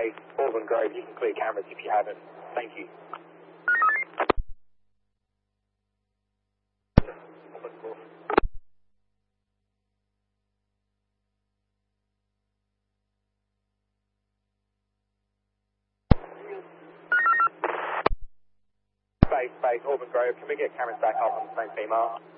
Base, Auburn Grove, you can clear cameras if you haven't. Thank you. Base, Auburn Grove, can we get cameras back up on the same female?